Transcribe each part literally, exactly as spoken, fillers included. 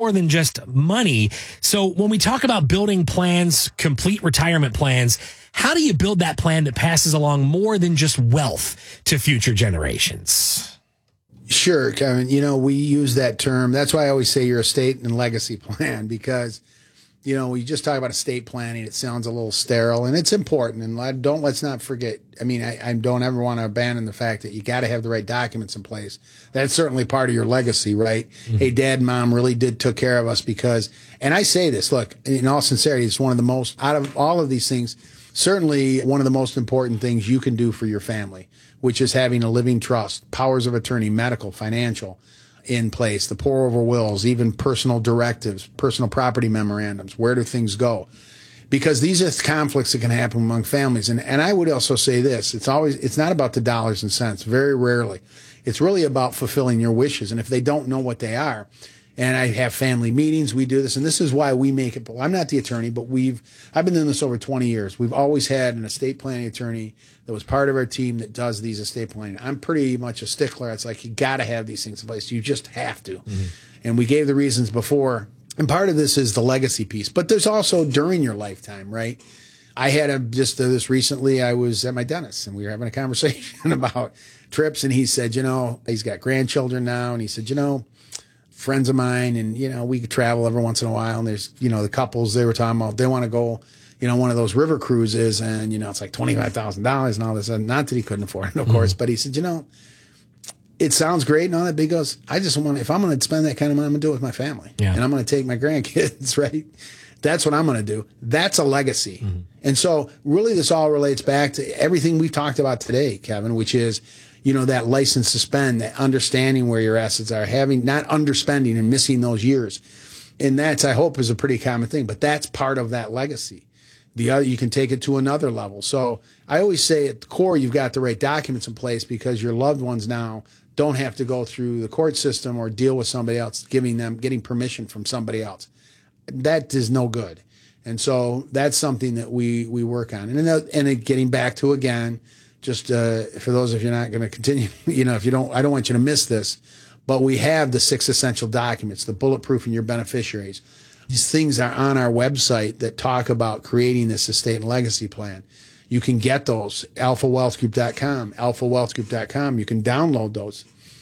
more than just money. So when we talk about building plans, complete retirement plans, how do you build that plan that passes along more than just wealth to future generations? Sure, Kevin. You know, we use that term. That's why I always say your estate and legacy plan, because, you know, we just talk about estate planning. It sounds a little sterile, and it's important. And don't let's not forget. I mean, I, I don't ever want to abandon the fact that you got to have the right documents in place. That's certainly part of your legacy, right? Mm-hmm. Hey, Dad, Mom really did took care of us because. And I say this, look, in all sincerity, it's one of the most out of all of these things. Certainly, one of the most important things you can do for your family, which is having a living trust, powers of attorney, medical, financial in place, the pour over wills, even personal directives, personal property memorandums. Where do things go? Because these are conflicts that can happen among families. And, and I would also say this, it's always, it's not about the dollars and cents, very rarely. It's really about fulfilling your wishes. And if they don't know what they are, and I have family meetings, we do this, and this is why we make it. I'm not the attorney, but we've, I've been doing this over twenty years. We've always had an estate planning attorney that was part of our team that does these estate planning. I'm pretty much a stickler. It's like, you got to have these things in place. You just have to. Mm-hmm. And we gave the reasons before. And part of this is the legacy piece, but there's also during your lifetime, right? I had a, just uh, this recently, I was at my dentist and we were having a conversation about trips. And he said, you know, he's got grandchildren now. And he said, you know, friends of mine, and, you know, we travel every once in a while, and there's, you know, the couples they were talking about, they want to go, you know, one of those river cruises, and, you know, it's like twenty-five thousand dollars and all this. And not that he couldn't afford it, of mm-hmm. course, but he said, you know, it sounds great and all that, but he goes, I just want, if I'm going to spend that kind of money, I'm going to do it with my family. Yeah. And I'm going to take my grandkids, right? That's what I'm going to do. That's a legacy. Mm-hmm. And so really this all relates back to everything we've talked about today, Kevin, which is, you know, that license to spend, that understanding where your assets are, having, not underspending and missing those years. And that's, I hope, is a pretty common thing, but that's part of that legacy. The other, you can take it to another level. So I always say at the core, you've got the right documents in place because your loved ones now don't have to go through the court system or deal with somebody else, giving them, getting permission from somebody else. That is no good. And so that's something that we, we work on. And, and it, getting back to, again, just uh, for those of you not going to continue, you know, if you don't, I don't want you to miss this, but we have the six essential documents, the bulletproofing your beneficiaries. These things are on our website that talk about creating this estate and legacy plan. You can get those, alpha wealth group dot com, alpha wealth group dot com. You can download those.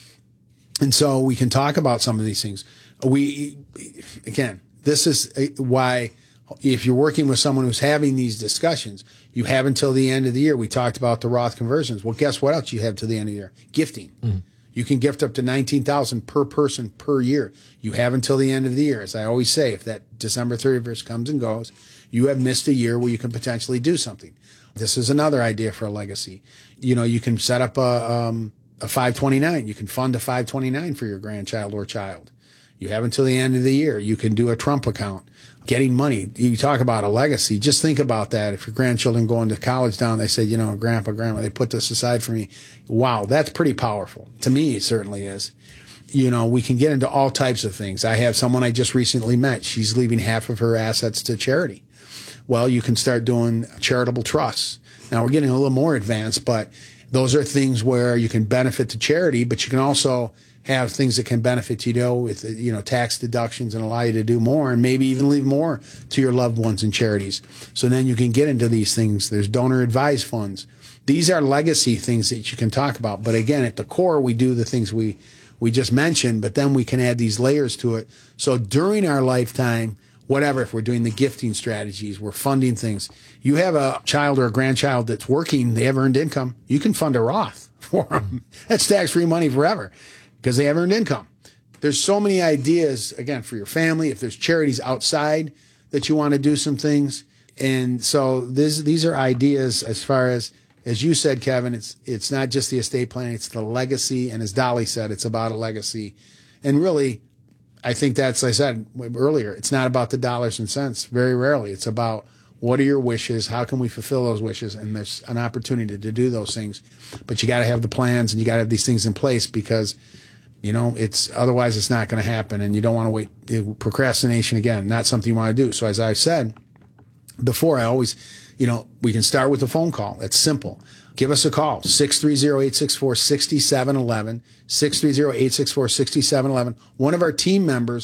And so we can talk about some of these things. We, again, this is why if you're working with someone who's having these discussions, you have until the end of the year. We talked about the Roth conversions. Well, guess what else you have till the end of the year? Gifting. Mm-hmm. You can gift up to nineteen thousand dollars per person per year. You have until the end of the year. As I always say, if that December thirty-first comes and goes, you have missed a year where you can potentially do something. This is another idea for a legacy. You know, you can set up a, um, a five twenty-nine. You can fund a five twenty-nine for your grandchild or child. You have until the end of the year. You can do a Trump account. Getting money. You talk about a legacy. Just think about that. If your grandchildren going to college down, they say, you know, grandpa, grandma, they put this aside for me. Wow, that's pretty powerful. To me, it certainly is. You know, we can get into all types of things. I have someone I just recently met. She's leaving half of her assets to charity. Well, you can start doing charitable trusts. Now, we're getting a little more advanced, but those are things where you can benefit to charity, but you can also have things that can benefit you, you know, with, you know, tax deductions and allow you to do more and maybe even leave more to your loved ones in charities. So then you can get into these things. There's donor advised funds. These are legacy things that you can talk about. But again, at the core, we do the things we, we just mentioned, but then we can add these layers to it. So during our lifetime, whatever, if we're doing the gifting strategies, we're funding things. You have a child or a grandchild that's working, they have earned income, you can fund a Roth for them. That's tax-free money forever, because they have earned income. There's so many ideas, again, for your family. If there's charities outside that you want to do some things. And so this, these are ideas as far as, as you said, Kevin, it's it's not just the estate planning, it's the legacy. And as Dolly said, it's about a legacy. And really, I think that's, I said earlier, it's not about the dollars and cents. Very rarely. It's about what are your wishes? How can we fulfill those wishes? And there's an opportunity to do those things. But you got to have the plans and you got to have these things in place because, you know, it's otherwise it's not going to happen, and you don't want to wait. Procrastination, again, not something you want to do. So as I said before, I always, you know, we can start with a phone call. It's simple. Give us a call, six three zero, eight six four, six seven one one, six three zero, eight six four, six seven one one. One of our team members,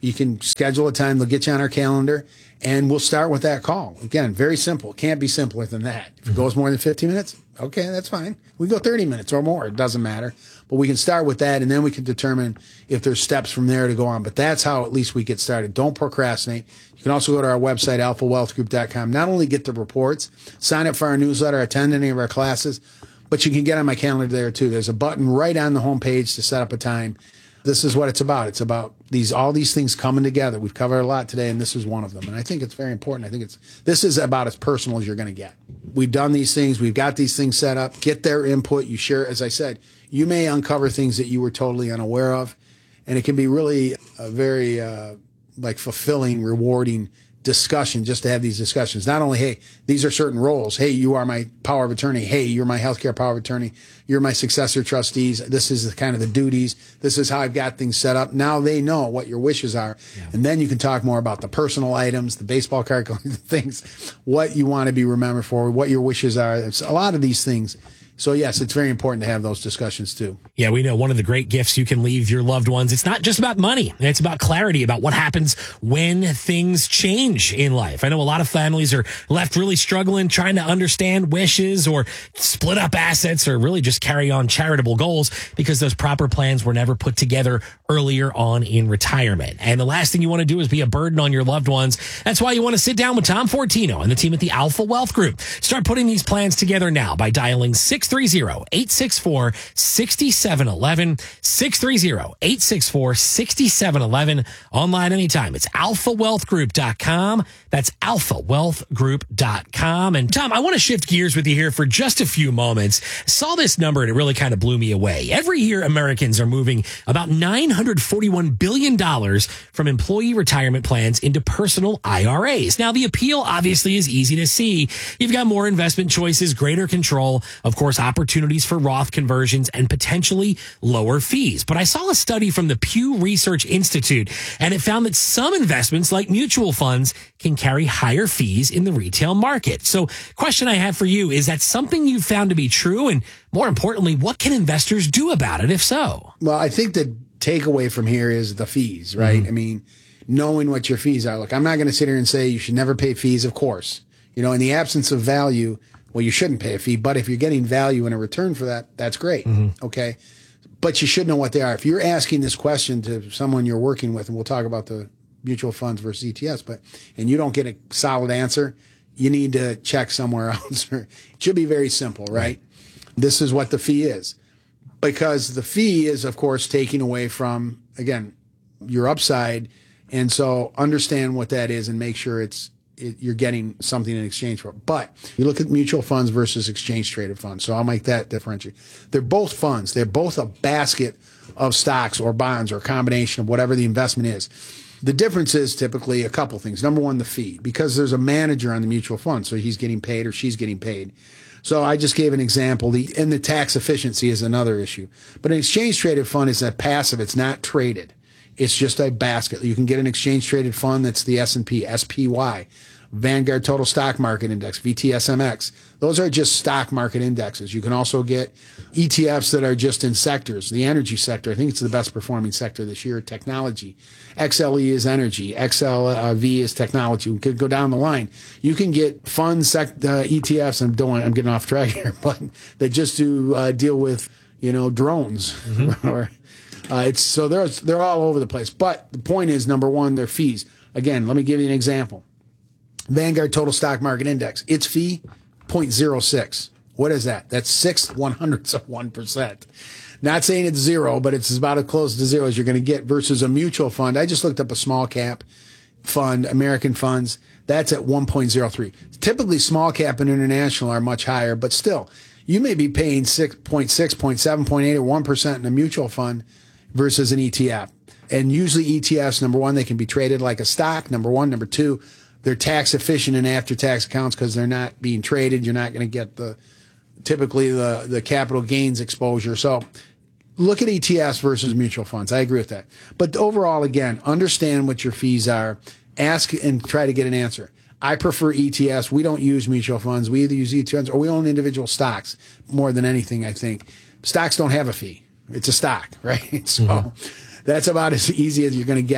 You can schedule a time. They'll get you on our calendar, and we'll start with that call. Again, very simple. It can't be simpler than that. If it goes more than fifteen minutes, okay, that's fine. We go thirty minutes or more. It doesn't matter. But we can start with that, and then we can determine if there's steps from there to go on. But that's how at least we get started. Don't procrastinate. You can also go to our website, alpha wealth group dot com. Not only get the reports, sign up for our newsletter, attend any of our classes, but you can get on my calendar there too. There's a button right on the homepage to set up a time. This is what it's about. It's about these all these things coming together. We've covered a lot today, and this is one of them. And I think it's very important. I think it's this is about as personal as you're going to get. We've done these things. We've got these things set up. Get their input. You share, as I said, you may uncover things that you were totally unaware of, and it can be really a very uh, like fulfilling, rewarding discussion just to have these discussions. Not only, hey, these are certain roles. Hey, you are my power of attorney. Hey, you're my healthcare power of attorney. You're my successor trustees. This is the kind of the duties. This is how I've got things set up. Now they know what your wishes are. Yeah. And then you can talk more about the personal items, the baseball card, the things, what you want to be remembered for, what your wishes are. It's a lot of these things. So, yes, it's very important to have those discussions, too. Yeah, we know one of the great gifts you can leave your loved ones. It's not just about money. It's about clarity about what happens when things change in life. I know a lot of families are left really struggling trying to understand wishes or split up assets or really just carry on charitable goals because those proper plans were never put together earlier on in retirement. And the last thing you want to do is be a burden on your loved ones. That's why you want to sit down with Tom Fortino and the team at the Alpha Wealth Group. Start putting these plans together now by dialing six three zero, eight six four, six seven one one, six three zero, eight six four, six seven one one. Online anytime. It's alpha wealth group dot com. That's alpha wealth group dot com. And Tom, I want to shift gears with you here for just a few moments. I saw this number and it really kind of blew me away. Every year, Americans are moving about nine hundred forty-one billion dollars from employee retirement plans into personal I R As. Now, the appeal obviously is easy to see. You've got more investment choices, greater control, of course, opportunities for Roth conversions, and potentially lower fees. But I saw a study from the Pew Research Institute, and it found that some investments, like mutual funds, can carry higher fees in the retail market. So, question I have for you, is that something you've found to be true? And more importantly, what can investors do about it, if so? Well, I think the takeaway from here is the fees, right? Mm-hmm. I mean, knowing what your fees are. Look, I'm not going to sit here and say you should never pay fees, of course. You know, in the absence of value, well, you shouldn't pay a fee, but if you're getting value in a return for that, that's great. Mm-hmm. Okay. But you should know what they are. If you're asking this question to someone you're working with, and we'll talk about the mutual funds versus E T Fs, but, and you don't get a solid answer, you need to check somewhere else. It should be very simple, right? right? This is what the fee is. Because the fee is, of course, taking away from, again, your upside. And so understand what that is and make sure it's, It, you're getting something in exchange for it. But you look at mutual funds versus exchange traded funds. So I'll make that differentiate. They're both funds. They're both a basket of stocks or bonds or a combination of whatever the investment is. The difference is typically a couple things. Number one, the fee, because there's a manager on the mutual fund. So he's getting paid or she's getting paid. So I just gave an example. The, and the tax efficiency is another issue. But an exchange traded fund is a passive. It's not traded. It's just a basket. You can get an exchange traded fund that's the S and P, S P Y, Vanguard Total Stock Market Index, V T S M X. Those are just stock market indexes. You can also get E T Fs that are just in sectors. The energy sector, I think it's the best performing sector this year. Technology. X L E is energy. X L V is technology. We could go down the line. You can get fund sec- uh, E T Fs. I'm doing. I'm getting off track here, but that just do uh, deal with you know drones mm-hmm. or. Uh, it's so they're they're all over the place. But the point is, number one, their fees. Again, let me give you an example. Vanguard Total Stock Market Index. Its fee, zero point zero six. What is that? That's six one hundredths of one percent. Not saying it's zero, but it's about as close to zero as you're going to get versus a mutual fund. I just looked up a small cap fund, American funds. That's at one point zero three. Typically, small cap and international are much higher, but still, you may be paying six point six, zero point seven, zero point eight, or one percent in a mutual fund versus an E T F. And usually E T Fs, number one, they can be traded like a stock, number one. Number two, they're tax efficient in after-tax accounts because they're not being traded. You're not going to get the typically the, the capital gains exposure. So look at E T Fs versus mutual funds. I agree with that. But overall, again, understand what your fees are. Ask and try to get an answer. I prefer E T Fs. We don't use mutual funds. We either use E T Fs or we own individual stocks more than anything, I think. Stocks don't have a fee. It's a stock, right? So mm-hmm. that's about as easy as you're going to get.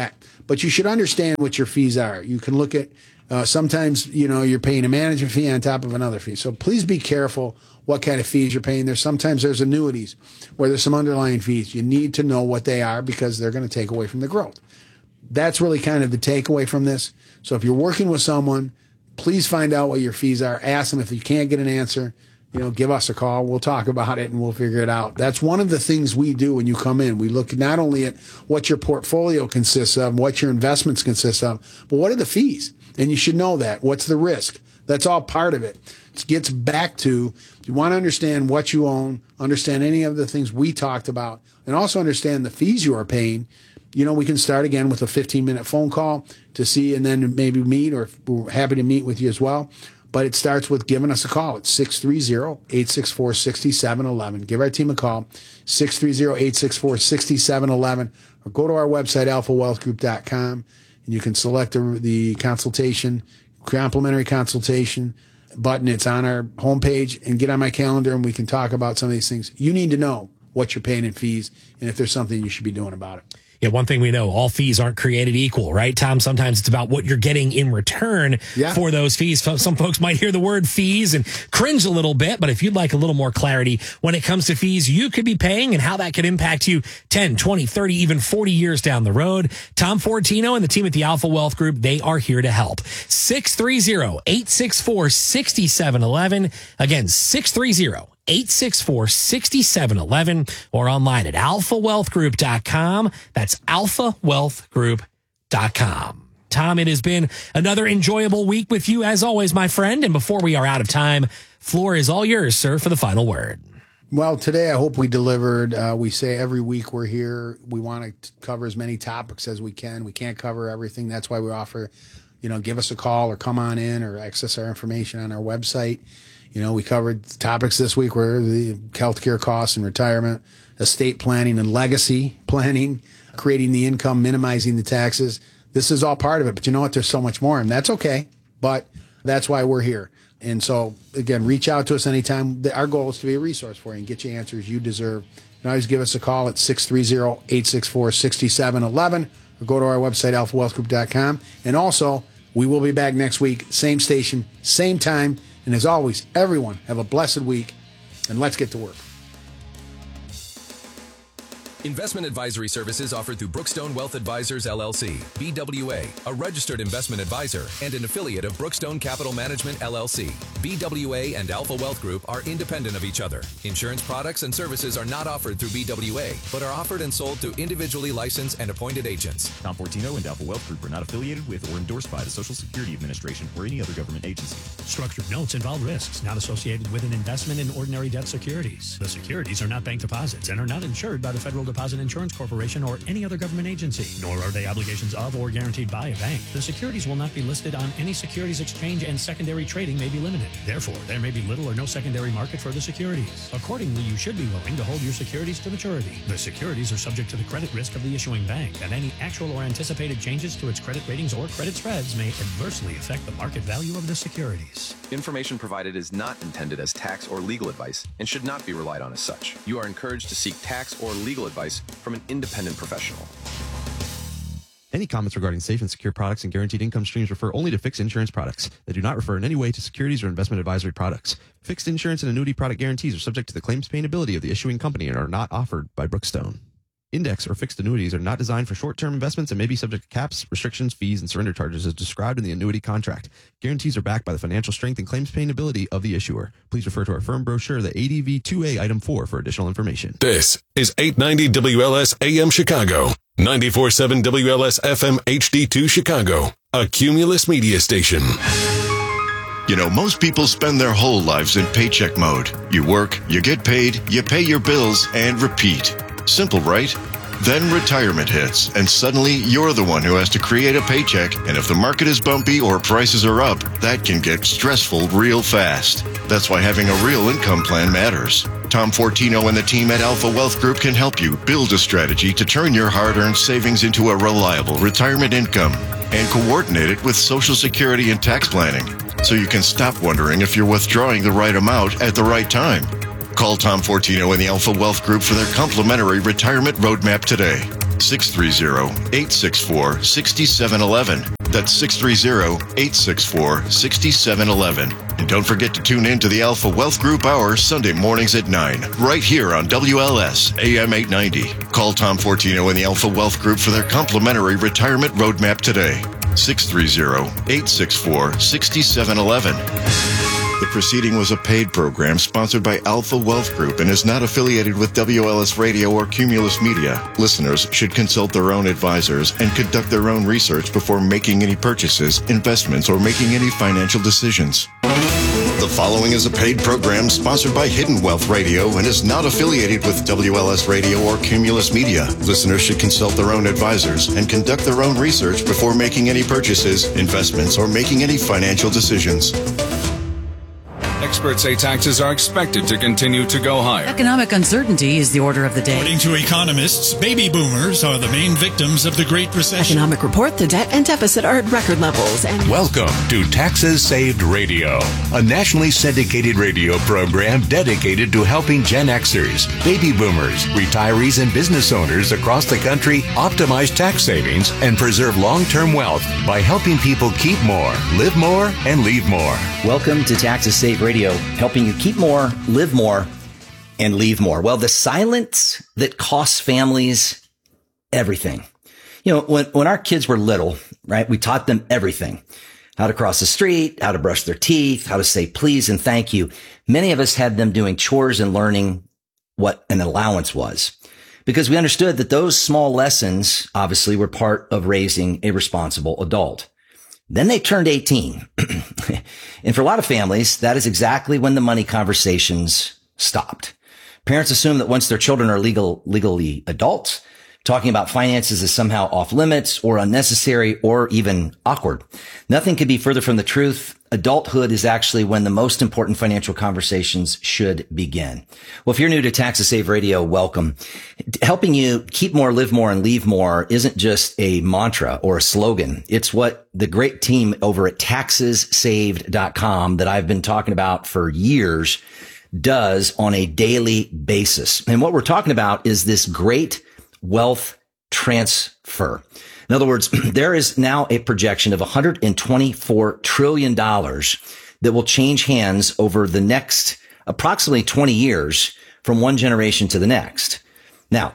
but you should understand what your fees are. You can look at, uh, sometimes, you know, you're paying a management fee on top of another fee. So please be careful what kind of fees you're paying. There's sometimes there's annuities where there's some underlying fees. You need to know what they are because they're going to take away from the growth. That's really kind of the takeaway from this. So if you're working with someone, please find out what your fees are. Ask them. If you can't get an answer, you know, give us a call. We'll talk about it and we'll figure it out. That's one of the things we do when you come in. We look not only at what your portfolio consists of, what your investments consist of, but what are the fees? And you should know that. What's the risk? That's all part of it. It gets back to, you want to understand what you own, understand any of the things we talked about, and also understand the fees you are paying. You know, we can start again with a fifteen minute phone call to see, and then maybe meet, or we're happy to meet with you as well. But it starts with giving us a call at six three zero, eight six four, six seven one one. Give our team a call, six three zero, eight six four, six seven one one, or go to our website, alpha wealth group dot com, and you can select the, the consultation, complimentary consultation button. It's on our homepage, and get on my calendar, and we can talk about some of these things. You need to know what you're paying in fees and if there's something you should be doing about it. Yeah, one thing we know, all fees aren't created equal, right, Tom? Sometimes it's about what you're getting in return yeah. for those fees. Some folks might hear the word fees and cringe a little bit, but if you'd like a little more clarity when it comes to fees you could be paying and how that could impact you ten, twenty, thirty, even forty years down the road, Tom Fortino and the team at the Alpha Wealth Group, they are here to help. six three zero, eight six four, six seven one one. Again, six three zero, eight six four, six seven one one, or online at alpha wealth group dot com. That's alpha wealth group dot com. Tom, it has been another enjoyable week with you, as always, my friend. And before we are out of time, floor is all yours, sir, for the final word. Well, today I hope we delivered. Uh, we say every week we're here. We want to cover as many topics as we can. We can't cover everything. That's why we offer, you know, give us a call or come on in or access our information on our website. You know, we covered topics this week were the healthcare costs and retirement, estate planning and legacy planning, creating the income, minimizing the taxes. This is all part of it. But you know what? There's so much more, and that's okay. But that's why we're here. And so, again, reach out to us anytime. Our goal is to be a resource for you and get you answers you deserve. You can always give us a call at six three zero, eight six four, six seven one one, or go to our website, alpha wealth group dot com. And also, we will be back next week, same station, same time. And as always, everyone, have a blessed week, and let's get to work. Investment advisory services offered through Brookstone Wealth Advisors, L L C, B W A, a registered investment advisor and an affiliate of Brookstone Capital Management, L L C. B W A and Alpha Wealth Group are independent of each other. Insurance products and services are not offered through B W A, but are offered and sold to individually licensed and appointed agents. Tom Fortino and Alpha Wealth Group are not affiliated with or endorsed by the Social Security Administration or any other government agency. Structured notes involve risks not associated with an investment in ordinary debt securities. The securities are not bank deposits and are not insured by the Federal Deposit Insurance Corporation or any other government agency, nor are they obligations of or guaranteed by a bank. The securities will not be listed on any securities exchange, and secondary trading may be limited. Therefore, there may be little or no secondary market for the securities. Accordingly, you should be willing to hold your securities to maturity. The securities are subject to the credit risk of the issuing bank, and any actual or anticipated changes to its credit ratings or credit spreads may adversely affect the market value of the securities. Information provided is not intended as tax or legal advice and should not be relied on as such. You are encouraged to seek tax or legal advice from an independent professional. Any comments regarding safe and secure products and guaranteed income streams refer only to fixed insurance products. They do not refer in any way to securities or investment advisory products. Fixed insurance and annuity product guarantees are subject to the claims paying ability of the issuing company and are not offered by Brookstone. Index or fixed annuities are not designed for short-term investments and may be subject to caps, restrictions, fees, and surrender charges as described in the annuity contract. Guarantees are backed by the financial strength and claims paying ability of the issuer. Please refer to our firm brochure, the A D V two A Item four, for additional information. This is eight ninety W L S A M Chicago, ninety-four point seven W L S F M H D two Chicago, a Cumulus media station. You know, most people spend their whole lives in paycheck mode. You work, you get paid, you pay your bills, and repeat. Simple, right? Then retirement hits, and suddenly you're the one who has to create a paycheck, and if the market is bumpy or prices are up, that can get stressful real fast. That's why having a real income plan matters. Tom Fortino and the team at Alpha Wealth Group can help you build a strategy to turn your hard-earned savings into a reliable retirement income and coordinate it with Social Security and tax planning, so you can stop wondering if you're withdrawing the right amount at the right time. Call Tom Fortino and the Alpha Wealth Group for their complimentary retirement roadmap today. six three zero, eight six four, six seven one one. That's six three zero, eight six four, six seven one one. And don't forget to tune in to the Alpha Wealth Group Hour Sunday mornings at nine, right here on W L S A M eight ninety. Call Tom Fortino and the Alpha Wealth Group for their complimentary retirement roadmap today. six three zero, eight six four, six seven one one. The proceeding was a paid program sponsored by Alpha Wealth Group and is not affiliated with W L S Radio or Cumulus Media. Listeners should consult their own advisors and conduct their own research before making any purchases, investments, or making any financial decisions. The following is a paid program sponsored by Hidden Wealth Radio and is not affiliated with W L S Radio or Cumulus Media. Listeners should consult their own advisors and conduct their own research before making any purchases, investments, or making any financial decisions. Experts say taxes are expected to continue to go higher. Economic uncertainty is the order of the day. According to economists, baby boomers are the main victims of the Great Recession. Economic report, the debt and deficit are at record levels. And welcome to Taxes Saved Radio, a nationally syndicated radio program dedicated to helping Gen Xers, baby boomers, retirees, and business owners across the country optimize tax savings and preserve long-term wealth by helping people keep more, live more, and leave more. Welcome to Taxes Saved Radio. Radio, helping you keep more, live more, and leave more. Well, the silence that costs families everything. You know, when, when our kids were little, right, we taught them everything. How to cross the street, how to brush their teeth, how to say please and thank you. Many of us had them doing chores and learning what an allowance was, because we understood that those small lessons obviously were part of raising a responsible adult. Then they turned eighteen. And for a lot of families, that is exactly when the money conversations stopped. Parents assume that once their children are legal, legally adults, talking about finances is somehow off limits or unnecessary or even awkward. Nothing could be further from the truth. Adulthood is actually when the most important financial conversations should begin. Well, if you're new to Taxes Save Radio, welcome. Helping you keep more, live more, and leave more isn't just a mantra or a slogan. It's what the great team over at taxes saved dot com that I've been talking about for years does on a daily basis. And what we're talking about is this great wealth transfer. In other words, there is now a projection of one hundred twenty-four trillion dollars that will change hands over the next approximately twenty years from one generation to the next. Now,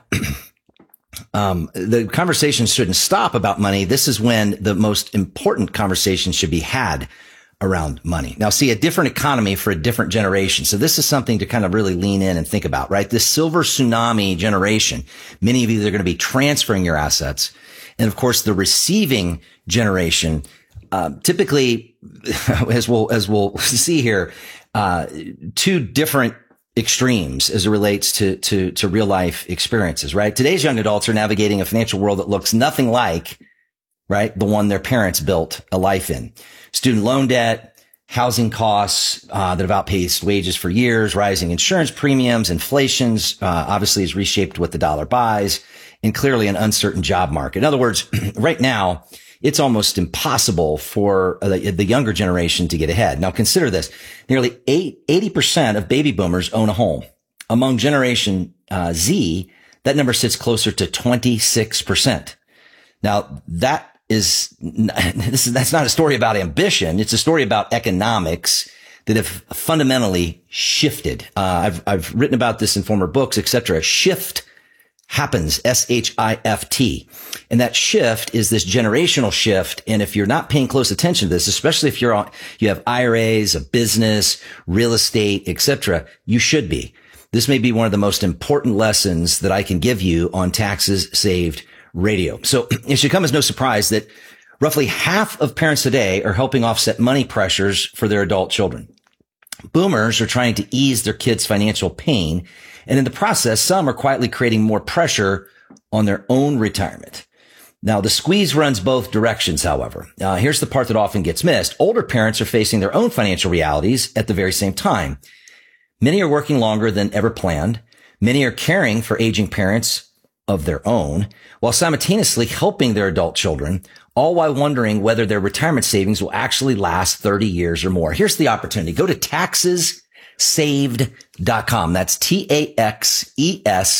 um, the conversation shouldn't stop about money. This is when the most important conversation should be had around money. Now, see, a different economy for a different generation. So this is something to kind of really lean in and think about, right? This silver tsunami generation, many of you are going to be transferring your assets. And of course, the receiving generation, uh, typically, as we'll, as we'll see here, uh, two different extremes as it relates to, to, to real life experiences, right? Today's young adults are navigating a financial world that looks nothing like, right, the one their parents built a life in. Student loan debt, housing costs uh, that have outpaced wages for years, rising insurance premiums, inflations, uh, obviously is reshaped what the dollar buys, and clearly an uncertain job market. In other words, right now, it's almost impossible for uh, the, the younger generation to get ahead. Now, consider this. Nearly eighty percent of baby boomers own a home. Among Generation uh, Z, that number sits closer to twenty-six percent. Now, that is, this is, that's not a story about ambition. It's a story about economics that have fundamentally shifted. Uh, I've, I've written about this in former books, et cetera. Shift happens, S H I F T. And that shift is this generational shift. And if you're not paying close attention to this, especially if you're on, you have I R As, a business, real estate, et cetera, you should be. This may be one of the most important lessons that I can give you on Taxes Saved Radio. So it should come as no surprise that roughly half of parents today are helping offset money pressures for their adult children. Boomers are trying to ease their kids' financial pain. And in the process, some are quietly creating more pressure on their own retirement. Now, the squeeze runs both directions, however. Uh, here's the part that often gets missed. Older parents are facing their own financial realities at the very same time. Many are working longer than ever planned. Many are caring for aging parents of their own, while simultaneously helping their adult children, all while wondering whether their retirement savings will actually last thirty years or more. Here's the opportunity. Go to taxes saved dot com. That's T A X E S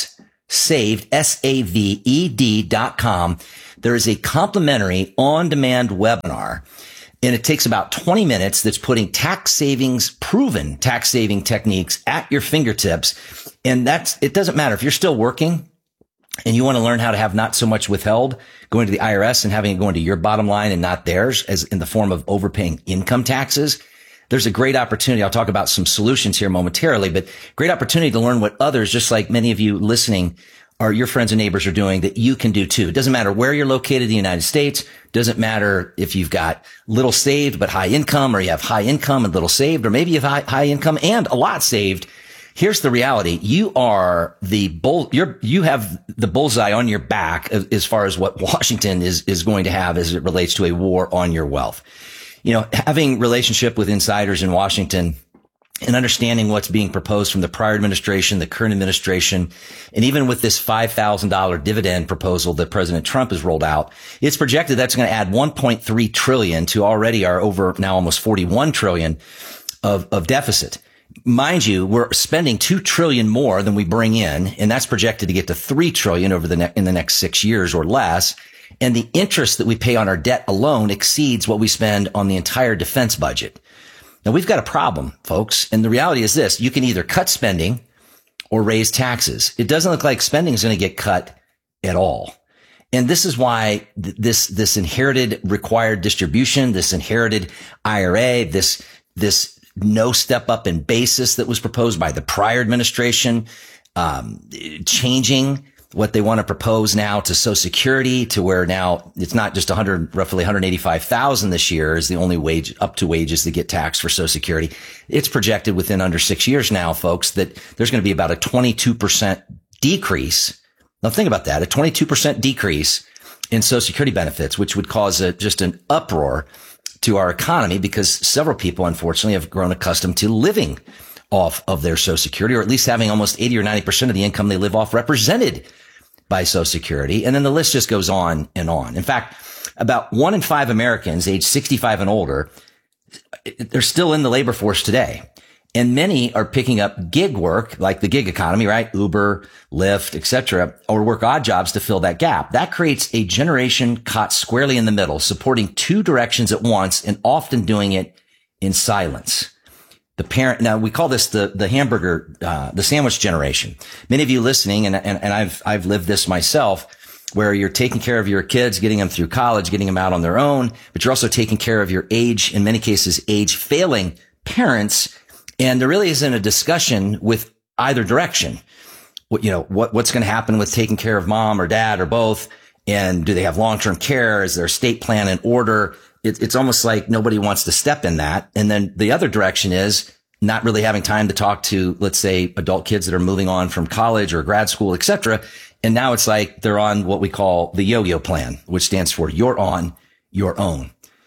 saved, S A V E D dot com. There is a complimentary on-demand webinar, and it takes about twenty minutes that's putting tax savings, proven tax saving techniques at your fingertips. And that's, it doesn't matter if you're still working and you want to learn how to have not so much withheld going to the I R S and having it go into your bottom line and not theirs, as in the form of overpaying income taxes. There's a great opportunity. I'll talk about some solutions here momentarily, but great opportunity to learn what others, just like many of you listening, or your friends and neighbors are doing, that you can do too. It doesn't matter where you're located in the United States. Doesn't matter if you've got little saved but high income, or you have high income and little saved, or maybe you have high, high income and a lot saved. Here's the reality. You are the bull, you're, you have the bullseye on your back as far as what Washington is, is going to have as it relates to a war on your wealth. You know, having relationship with insiders in Washington and understanding what's being proposed from the prior administration, the current administration, and even with this five thousand dollars dividend proposal that President Trump has rolled out, it's projected that's going to add one point three trillion dollars to already our over now almost forty-one trillion dollars of, of deficit. Mind you, we're spending two trillion dollars more than we bring in, and that's projected to get to three trillion dollars over the ne- in the next six years or less. And the interest that we pay on our debt alone exceeds what we spend on the entire defense budget. Now, we've got a problem, folks. And the reality is this: you can either cut spending or raise taxes. It doesn't look like spending is going to get cut at all. And this is why th- this, this inherited required distribution, this inherited I R A, this, this no step up in basis that was proposed by the prior administration, um, changing what they want to propose now to Social Security, to where now it's not just one hundred, roughly one hundred eighty-five thousand this year is the only wage up to wages that get taxed for Social Security. It's projected within under six years now, folks, that there's going to be about a twenty-two percent decrease. Now think about that, a twenty-two percent decrease in Social Security benefits, which would cause a, just an uproar to our economy, because several people, unfortunately, have grown accustomed to living off of their Social Security, or at least having almost eighty or ninety percent of the income they live off represented by Social Security. And then the list just goes on and on. In fact, about one in five Americans age sixty-five and older, they're still in the labor force today. And many are picking up gig work, like the gig economy, right? Uber, Lyft, et cetera, or work odd jobs to fill that gap. That creates a generation caught squarely in the middle, supporting two directions at once and often doing it in silence. The parent, now we call this the, the hamburger, uh, the sandwich generation. Many of you listening, and, and, and I've, I've lived this myself, where you're taking care of your kids, getting them through college, getting them out on their own, but you're also taking care of your age, in many cases, age failing parents. And there really isn't a discussion with either direction. What, you know, what, what's going to happen with taking care of mom or dad or both? And do they have long-term care? Is their estate plan in order? It, it's almost like nobody wants to step in that. And then the other direction is not really having time to talk to, let's say, adult kids that are moving on from college or grad school, et cetera. And now it's like they're on what we call the yo-yo plan, which stands for you're on your own.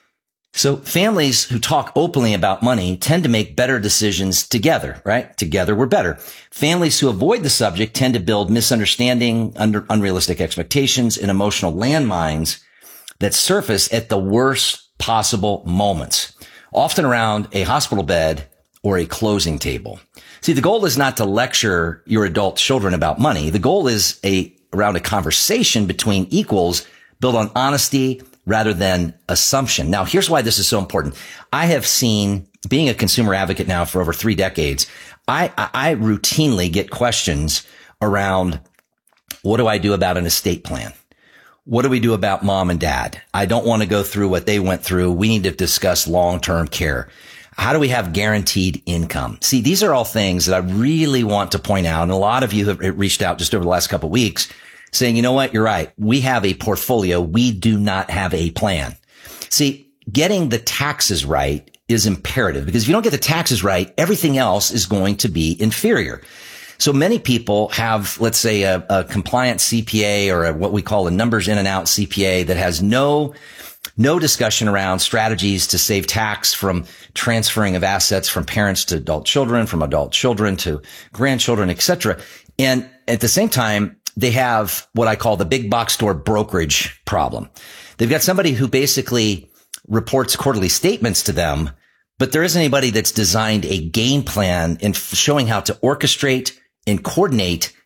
So families who talk openly about money tend to make better decisions together, right? Together we're better. Families who avoid the subject tend to build misunderstanding, under unrealistic expectations, and emotional landmines that surface at the worst possible moments, often around a hospital bed or a closing table. See, the goal is not to lecture your adult children about money. The goal is a around a conversation between equals built on honesty rather than assumption. Now, here's why this is so important. I have seen, being a consumer advocate now for over three decades, I, I routinely get questions around, what do I do about an estate plan? What do we do about mom and dad? I don't want to go through what they went through. We need to discuss long-term care. How do we have guaranteed income? See, these are all things that I really want to point out. And a lot of you have reached out just over the last couple of weeks saying, you know what? You're right. We have a portfolio. We do not have a plan. See, getting the taxes right is imperative, because if you don't get the taxes right, everything else is going to be inferior. So many people have, let's say, a, a compliant C P A, or a, what we call a numbers in and out C P A, that has no, no discussion around strategies to save tax from transferring of assets from parents to adult children, from adult children to grandchildren, et cetera. And at the same time, they have what I call the big box store brokerage problem. They've got somebody who basically reports quarterly statements to them, but there isn't anybody that's designed a game plan in showing how to orchestrate and coordinate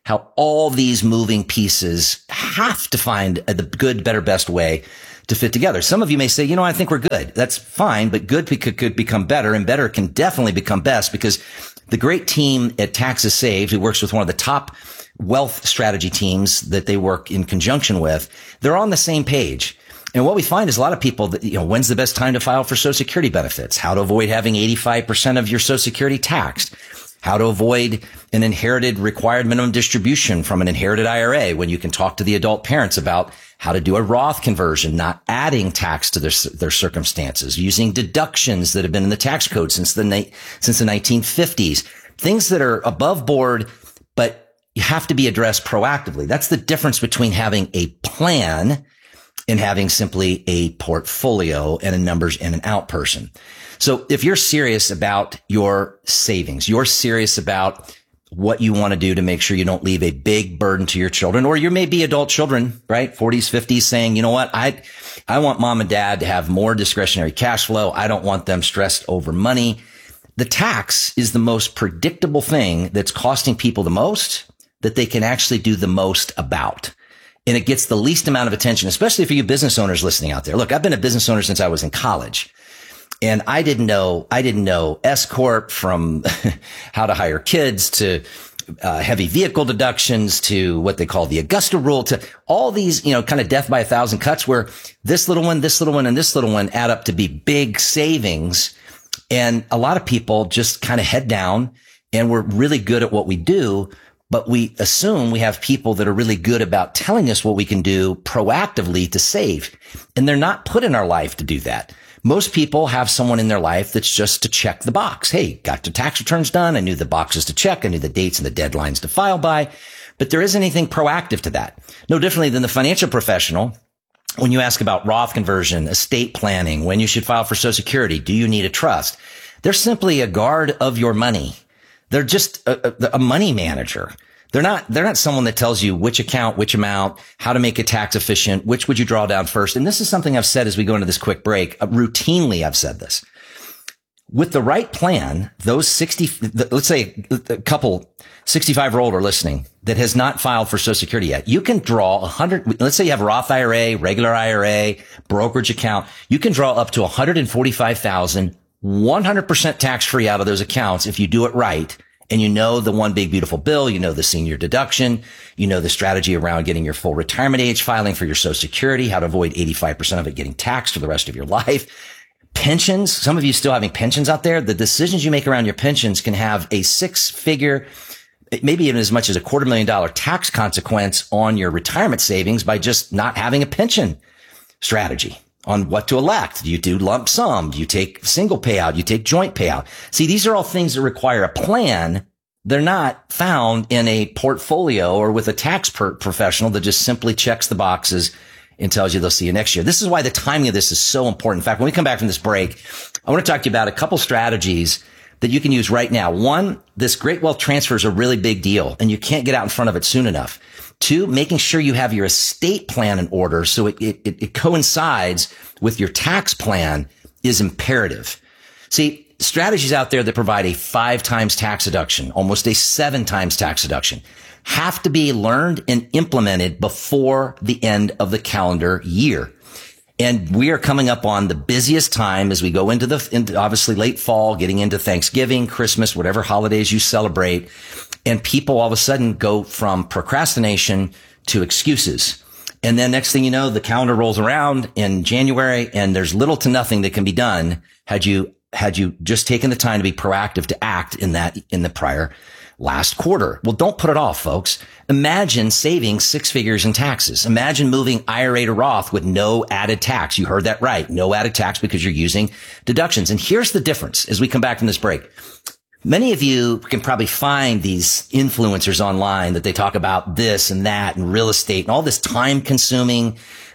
how all these moving pieces have to find the good, better, best way to fit together. Some of you may say, you know, I think we're good. That's fine, but good could, could become better, and better can definitely become best, because the great team at Taxes Saved, who works with one of the top wealth strategy teams that they work in conjunction with, they're on the same page. And what we find is a lot of people that, you know, when's the best time to file for Social Security benefits? How to avoid having eighty-five percent of your Social Security taxed? How to avoid an inherited required minimum distribution from an inherited I R A, when you can talk to the adult parents about how to do a Roth conversion, not adding tax to their, their circumstances, using deductions that have been in the tax code since the, since the nineteen fifties, things that are above board, but you have to be addressed proactively. That's the difference between having a plan and having simply a portfolio and a numbers in and out person. So if you're serious about your savings, you're serious about what you want to do to make sure you don't leave a big burden to your children, or you may be adult children, right? forties, fifties, saying, you know what? I, I want mom and dad to have more discretionary cash flow. I don't want them stressed over money. The tax is the most predictable thing that's costing people the most that they can actually do the most about. And it gets the least amount of attention, especially for you business owners listening out there. Look, I've been a business owner since I was in college. And I didn't know, I didn't know S Corp from how to hire kids to uh, heavy vehicle deductions to what they call the Augusta rule, to all these, you know, kind of death by a thousand cuts, where this little one, this little one, and this little one add up to be big savings. And a lot of people just kind of head down, and we're really good at what we do, but we assume we have people that are really good about telling us what we can do proactively to save. And they're not put in our life to do that. Most people have someone in their life that's just to check the box. Hey, got your tax returns done. I knew the boxes to check. I knew the dates and the deadlines to file by. But there isn't anything proactive to that. No differently than the financial professional. When you ask about Roth conversion, estate planning, when you should file for Social Security, do you need a trust? They're simply a guard of your money. They're just a, a, a money manager. They're not, they're not someone that tells you which account, which amount, how to make it tax efficient, which would you draw down first. And this is something I've said as we go into this quick break. Uh, routinely, I've said this. With the right plan, those sixty, let's say a couple sixty-five year old are listening that has not filed for Social Security yet. You can draw a hundred, let's say you have a Roth I R A, regular I R A, brokerage account. You can draw up to one hundred forty-five thousand, one hundred percent tax free out of those accounts if you do it right. And you know the one big beautiful bill, you know the senior deduction, you know the strategy around getting your full retirement age, filing for your Social Security, how to avoid eighty-five percent of it getting taxed for the rest of your life. Pensions, some of you still having pensions out there. The decisions you make around your pensions can have a six figure, maybe even as much as a quarter million dollar tax consequence on your retirement savings by just not having a pension strategy on what to elect. Do you do lump sum? Do you take single payout? Do you take joint payout? See, these are all things that require a plan. They're not found in a portfolio or with a tax per- professional that just simply checks the boxes and tells you they'll see you next year. This is why the timing of this is so important. In fact, when we come back from this break, I want to talk to you about a couple strategies that you can use right now. One, this great wealth transfer is a really big deal, and you can't get out in front of it soon enough. Two, making sure you have your estate plan in order so it, it, it coincides with your tax plan is imperative. See, strategies out there that provide a five times tax deduction, almost a seven times tax deduction, have to be learned and implemented before the end of the calendar year. And we are coming up on the busiest time as we go into the, into obviously late fall, getting into Thanksgiving, Christmas, whatever holidays you celebrate. And people all of a sudden go from procrastination to excuses. And then next thing you know, the calendar rolls around in January and there's little to nothing that can be done had you, had you just taken the time to be proactive to act in that, in the prior last quarter. Well, don't put it off, folks. Imagine saving six figures in taxes. Imagine moving I R A to Roth with no added tax. You heard that right. No added tax because you're using deductions. And here's the difference as we come back from this break. Many of you can probably find these influencers online that they talk about this and that and real estate and all this time consuming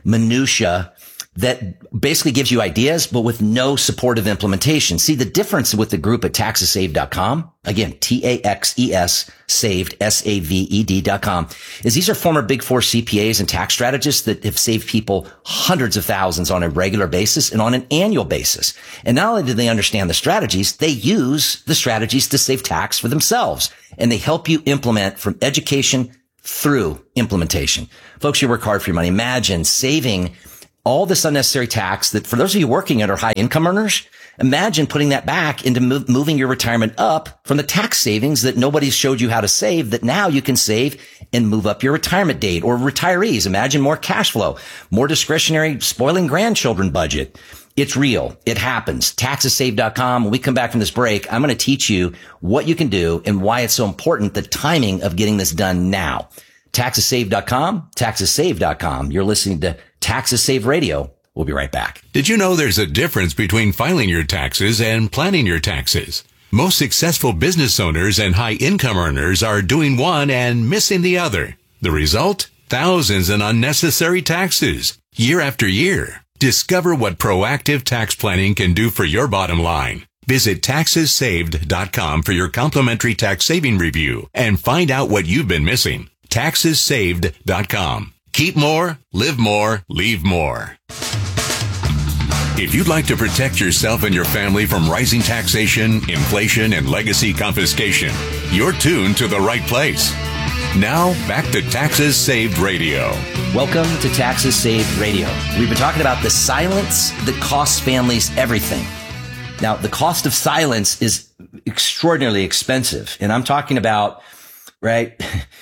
minutia that basically gives you ideas, but with no supportive implementation. See, the difference with the group at taxes saved dot com, again, T A X E S saved, S A V E D dot com, is these are former Big Four C P As and tax strategists that have saved people hundreds of thousands on a regular basis and on an annual basis. And not only do they understand the strategies, they use the strategies to save tax for themselves. And they help you implement from education through implementation. Folks, you work hard for your money. Imagine saving all this unnecessary tax that for those of you working at are high income earners, imagine putting that back into move, moving your retirement up from the tax savings that nobody's showed you how to save, that now you can save and move up your retirement date. Or retirees, imagine more cash flow, more discretionary, spoiling grandchildren budget. It's real. It happens. taxes saved dot com. When we come back from this break, I'm going to teach you what you can do and why it's so important, the timing of getting this done now. taxes saved dot com, taxes saved dot com. You're listening to Taxes Saved Radio. We'll be right back. Did you know there's a difference between filing your taxes and planning your taxes? Most successful business owners and high income earners are doing one and missing the other. The result? Thousands in unnecessary taxes, year after year. Discover what proactive tax planning can do for your bottom line. Visit taxes saved dot com for your complimentary tax saving review and find out what you've been missing. taxes saved dot com. Keep more, live more, leave more. If you'd like to protect yourself and your family from rising taxation, inflation, and legacy confiscation, you're tuned to the right place. Now, back to Taxes Saved Radio. Welcome to Taxes Saved Radio. We've been talking about the silence that costs families everything. Now, the cost of silence is extraordinarily expensive. And I'm talking about, right,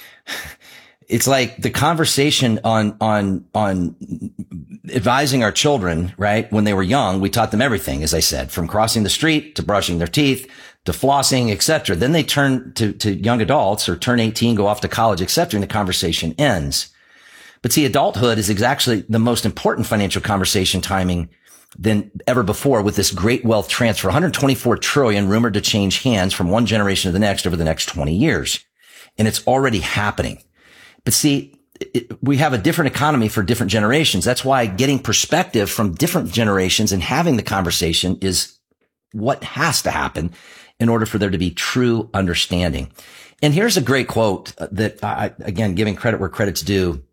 it's like the conversation on, on, on advising our children, right? When they were young, we taught them everything, as I said, from crossing the street to brushing their teeth to flossing, et cetera. Then they turn to, to young adults or turn eighteen, go off to college, et cetera, and the conversation ends. But see, adulthood is actually the most important financial conversation timing than ever before with this great wealth transfer. one hundred twenty-four trillion dollars rumored to change hands from one generation to the next over the next twenty years. And it's already happening. But see, it, we have a different economy for different generations. That's why getting perspective from different generations and having the conversation is what has to happen in order for there to be true understanding. And here's a great quote that I, again, giving credit where credit's due,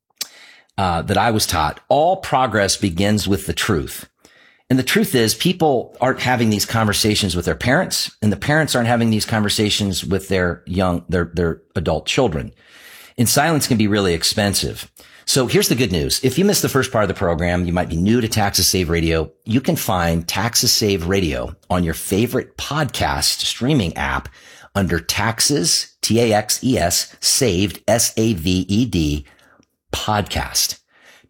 uh, that I was taught. All progress begins with the truth. And the truth is people aren't having these conversations with their parents, and the parents aren't having these conversations with their young, their, their adult children. And silence can be really expensive. So here's the good news. If you missed the first part of the program, you might be new to Taxes Saved Radio. You can find Taxes Saved Radio on your favorite podcast streaming app under Taxes, T A X E S, Saved, S A V E D, Podcast.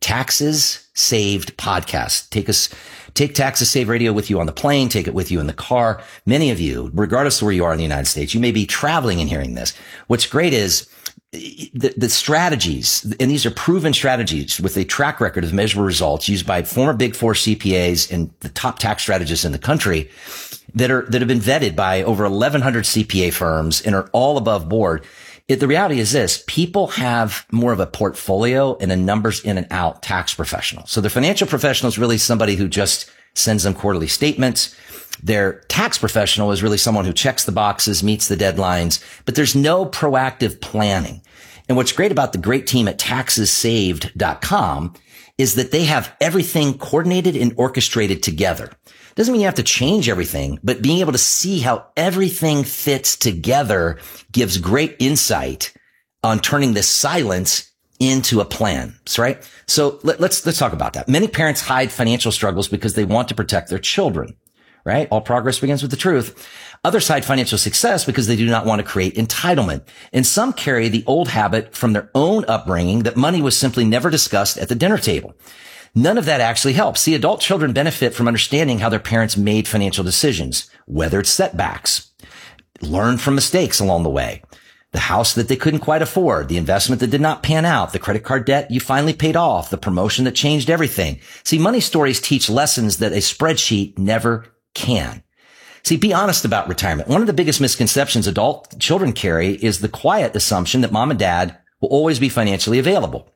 Taxes Saved Podcast. Take us, take Taxes Saved Radio with you on the plane. Take it with you in the car. Many of you, regardless of where you are in the United States, you may be traveling and hearing this. What's great is The, the strategies, and these are proven strategies with a track record of measurable results used by former Big Four C P As and the top tax strategists in the country that are, that have been vetted by over eleven hundred C P A firms and are all above board. It, the reality is this, people have more of a portfolio and a numbers in and out tax professional. So the financial professional is really somebody who just sends them quarterly statements. Their tax professional is really someone who checks the boxes, meets the deadlines, but there's no proactive planning. And what's great about the great team at taxes saved dot com is that they have everything coordinated and orchestrated together. Doesn't mean you have to change everything, but being able to see how everything fits together gives great insight on turning this silence into a plan. That's right. So let, let's, let's talk about that. Many parents hide financial struggles because they want to protect their children. Right? All progress begins with the truth. Others hide financial success because they do not want to create entitlement. And some carry the old habit from their own upbringing that money was simply never discussed at the dinner table. None of that actually helps. See, adult children benefit from understanding how their parents made financial decisions, whether it's setbacks, learn from mistakes along the way, the house that they couldn't quite afford, the investment that did not pan out, the credit card debt you finally paid off, the promotion that changed everything. See, money stories teach lessons that a spreadsheet never can. See, be honest about retirement. One of the biggest misconceptions adult children carry is the quiet assumption that mom and dad will always be financially available.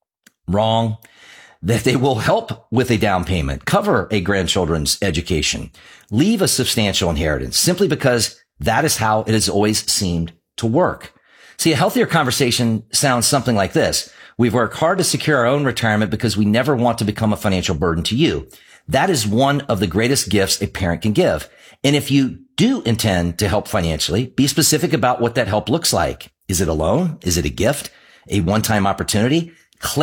Wrong. That they will help with a down payment, cover a grandchildren's education, leave a substantial inheritance, simply because that is how it has always seemed to work. See, a healthier conversation sounds something like this. We've worked hard to secure our own retirement because we never want to become a financial burden to you. That is one of the greatest gifts a parent can give. And if you do intend to help financially, be specific about what that help looks like. Is it a loan? Is it a gift? a one-time opportunity.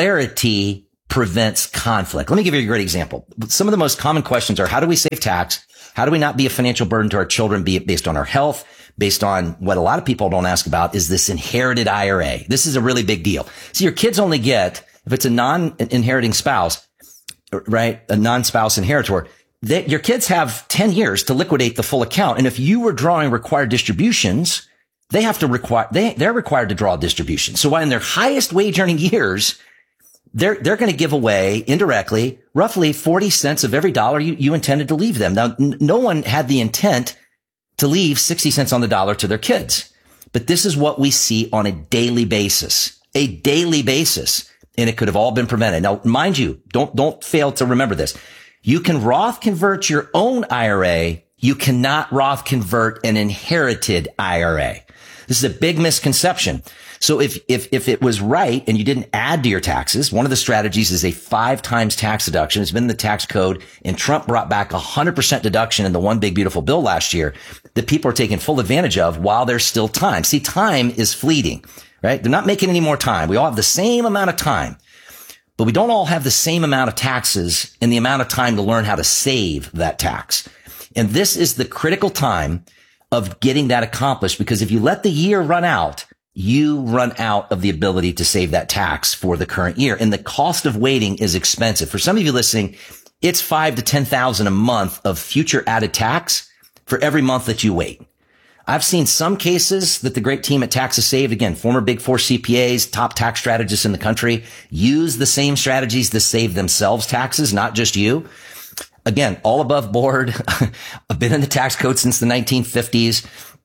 Clarity prevents conflict. Let me give you a great example. Some of the most common questions are, how do we save tax? How do we not be a financial burden to our children, be it based on our health, based on what a lot of people don't ask about is this inherited I R A. This is a really big deal. So your kids only get, if it's a non-inheriting spouse, right, a non-spouse inheritor, that your kids have ten years to liquidate the full account. And if you were drawing required distributions, they have to require, they, they're required to draw a distribution. So while in their highest wage earning years, they're, they're going to give away indirectly roughly forty cents of every dollar you, you intended to leave them. Now, n- no one had the intent to leave sixty cents on the dollar to their kids, but this is what we see on a daily basis, a daily basis. And it could have all been prevented. Now, mind you, don't, don't fail to remember this. You can Roth convert your own I R A. You cannot Roth convert an inherited I R A. This is a big misconception. So if, if, if it was right and you didn't add to your taxes, one of the strategies is a five times tax deduction. It's been in the tax code, and Trump brought back a hundred percent deduction in the one big beautiful bill last year that people are taking full advantage of while there's still time. See, time is fleeting, right? They're not making any more time. We all have the same amount of time, but we don't all have the same amount of taxes and the amount of time to learn how to save that tax. And this is the critical time of getting that accomplished, because if you let the year run out, you run out of the ability to save that tax for the current year. And the cost of waiting is expensive. For some of you listening, it's five to ten thousand a month of future added tax for every month that you wait. I've seen some cases that the great team at Taxes Saved, again, former Big Four C P As, top tax strategists in the country, use the same strategies to save themselves taxes, not just you. Again, all above board. I've been in the tax code since the nineteen fifties.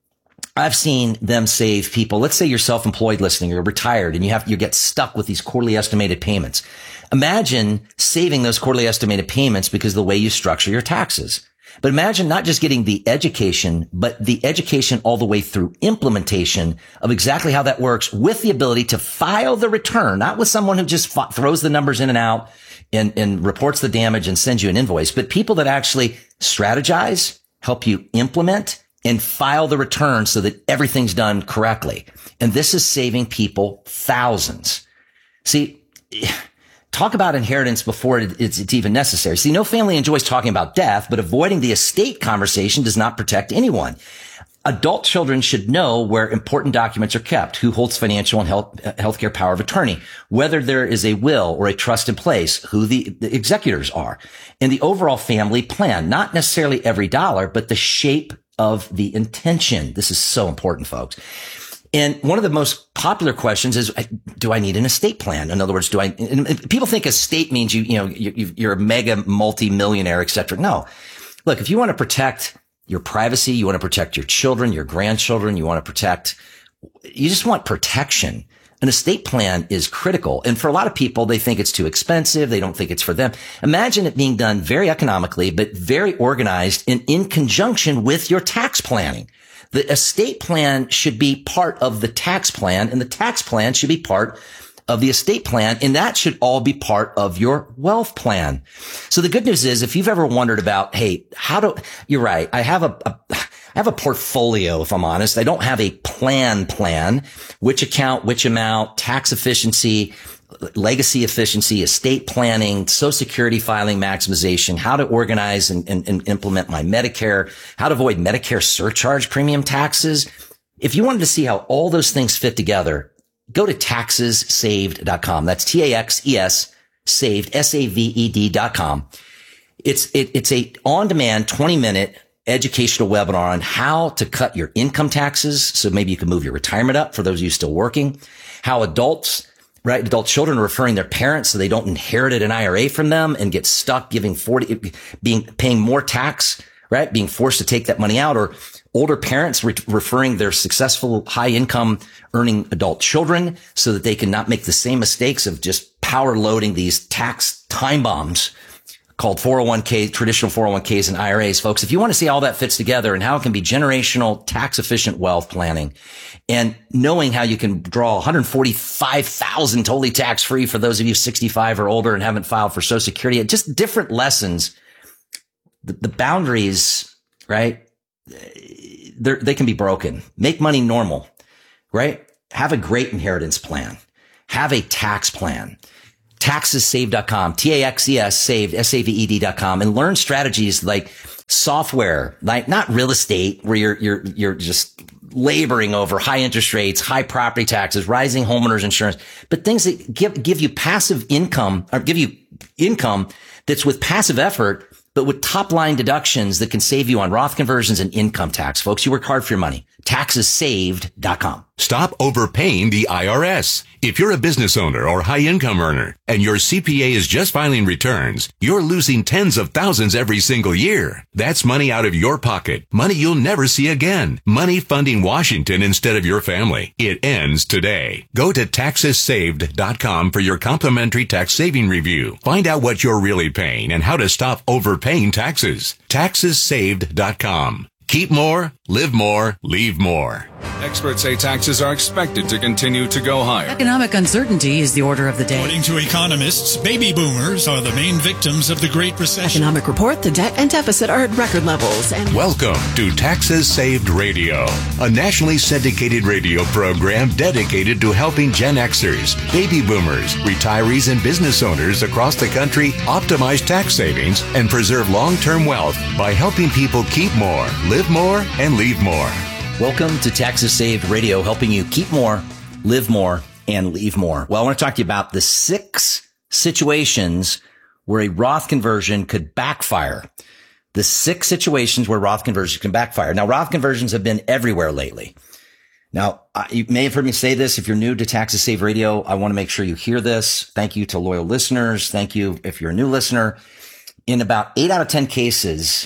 I've seen them save people. Let's say you're self-employed listening, you're retired, and you have, you get stuck with these quarterly estimated payments. Imagine saving those quarterly estimated payments because of the way you structure your taxes. But imagine not just getting the education, but the education all the way through implementation of exactly how that works, with the ability to file the return, not with someone who just f- throws the numbers in and out and, and reports the damage and sends you an invoice, but people that actually strategize, help you implement, and file the return so that everything's done correctly. And this is saving people thousands. See, talk about inheritance before it's, it's even necessary. See, no family enjoys talking about death, but avoiding the estate conversation does not protect anyone. Adult children should know where important documents are kept, who holds financial and health, healthcare power of attorney, whether there is a will or a trust in place, who the, the executors are, and the overall family plan, not necessarily every dollar, but the shape of the intention. This is so important, folks. And one of the most popular questions is, do I need an estate plan? In other words, do I, and people think estate means you, you know, you're a mega multi-millionaire, et cetera. No. Look, if you want to protect your privacy, you want to protect your children, your grandchildren, you want to protect, you just want protection. An estate plan is critical. And for a lot of people, they think it's too expensive. They don't think it's for them. Imagine it being done very economically, but very organized and in conjunction with your tax planning. The estate plan should be part of the tax plan, and the tax plan should be part of the estate plan, and that should all be part of your wealth plan. So the good news is, if you've ever wondered about, hey, how do, you're right, I have a, a I have a portfolio, if I'm honest. I don't have a plan plan, which account, which amount, tax efficiency, legacy efficiency, estate planning, Social Security filing maximization, how to organize and, and, and implement my Medicare, how to avoid Medicare surcharge premium taxes. If you wanted to see how all those things fit together, go to taxes saved dot com. That's T A X E S saved, S A V E D dot com. It's, it, it's a on-demand twenty minute educational webinar on how to cut your income taxes. So maybe you can move your retirement up for those of you still working, how adults, right? Adult children are referring their parents so they don't inherit an I R A from them and get stuck giving forty, being, paying more tax, right? Being forced to take that money out, or older parents re- referring their successful high income earning adult children so that they can not make the same mistakes of just power loading these tax time bombs called four oh one k, traditional four oh one k's and I R As. Folks, if you want to see how that fits together and how it can be generational tax efficient wealth planning, and knowing how you can draw one hundred forty-five thousand totally tax free for those of you sixty-five or older and haven't filed for Social Security, just different lessons, the, the boundaries, right? They can be broken. Make money normal, right? Have a great inheritance plan. have a tax plan. taxes saved dot com, T A X E S saved, S A V E D dot com, and learn strategies like software, like not real estate where you're, you're, you're just laboring over high interest rates, high property taxes, rising homeowners insurance, but things that give, give you passive income or give you income that's with passive effort, but with top line deductions that can save you on Roth conversions and income tax. Folks, you work hard for your money. taxes saved dot com. Stop overpaying the I R S. If you're a business owner or high income earner and your C P A is just filing returns, you're losing tens of thousands every single year. That's money out of your pocket. Money you'll never see again. Money funding Washington instead of your family. It ends today. Go to taxes saved dot com for your complimentary tax saving review. Find out what you're really paying and how to stop overpaying taxes. taxes saved dot com. Keep more, live more, leave more. Experts say taxes are expected to continue to go higher. Economic uncertainty is the order of the day. According to economists, baby boomers are the main victims of the Great Recession. Economic report, the debt and deficit are at record levels. And welcome to Taxes Saved Radio, a nationally syndicated radio program dedicated to helping Gen Xers, baby boomers, retirees, and business owners across the country optimize tax savings and preserve long-term wealth by helping people keep more, live more, and leave more. Welcome to Taxes Saved Radio, helping you keep more, live more, and leave more. Well, I want to talk to you about the six situations where a Roth conversion could backfire. The six situations where Roth conversions can backfire. Now, Roth conversions have been everywhere lately. Now, you may have heard me say this. If you're new to Taxes Saved Radio, I want to make sure you hear this. Thank you to loyal listeners. Thank you if you're a new listener. In about eight out of ten cases,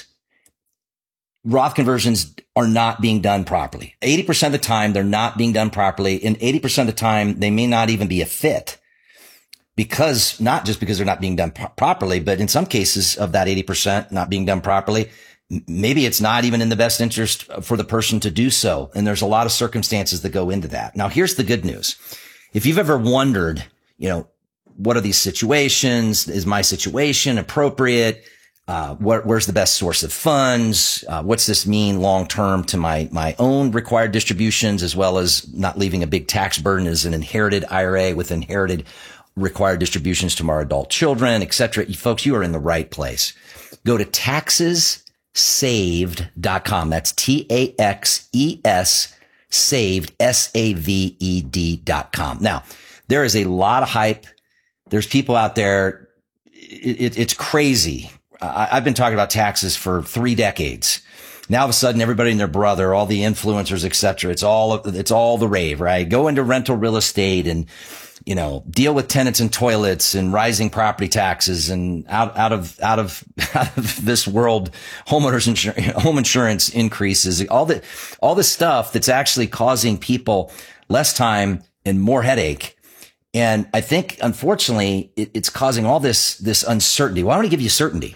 Roth conversions are not being done properly. eighty percent of the time, they're not being done properly. And eighty percent of the time, they may not even be a fit because not just because they're not being done pro- properly, but in some cases of that eighty percent not being done properly, maybe it's not even in the best interest for the person to do so. And there's a lot of circumstances that go into that. Now, here's the good news. If you've ever wondered, you know, what are these situations? Is my situation appropriate? Uh, what, where's the best source of funds? Uh, what's this mean long term to my, my own required distributions, as well as not leaving a big tax burden as an inherited I R A with inherited required distributions to our adult children, et cetera. You folks, you are in the right place. Go to taxes saved dot com. That's T A X E S saved, S A V E D dot com. Now, there is a lot of hype. There's people out there. It, it, it's crazy. I, I've been talking about taxes for three decades. Now, all of a sudden, everybody and their brother, all the influencers, et cetera, it's all, it's all the rave, right? Go into rental real estate and, you know, deal with tenants and toilets and rising property taxes and out, out of, out of, out of this world, homeowners insurance, home insurance increases, all the, all this stuff that's actually causing people less time and more headache. And I think, unfortunately, it, it's causing all this, this uncertainty. Well, I want to give you certainty.